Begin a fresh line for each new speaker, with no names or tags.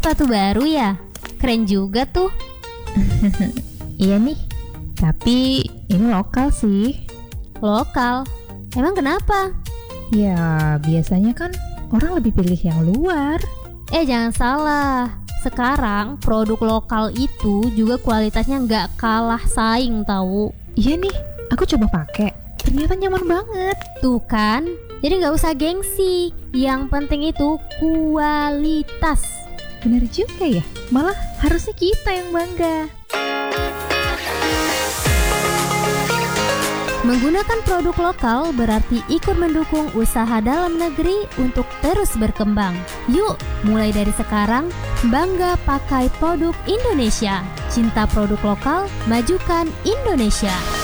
sepatu baru ya? Keren juga tuh.
Iya nih, tapi ini lokal sih.
Lokal? Emang kenapa?
Ya, biasanya kan orang lebih pilih yang luar.
Jangan salah. Sekarang produk lokal itu juga kualitasnya nggak kalah saing tahu.
Iya nih, aku coba pakai. Ternyata nyaman banget.
Tuh kan, jadi nggak usah gengsi. Yang penting itu kualitas.
Bener juga ya, malah harusnya kita yang bangga.
Menggunakan produk lokal berarti ikut mendukung usaha dalam negeri untuk terus berkembang. Yuk, mulai dari sekarang, bangga pakai produk Indonesia. Cinta produk lokal, majukan Indonesia.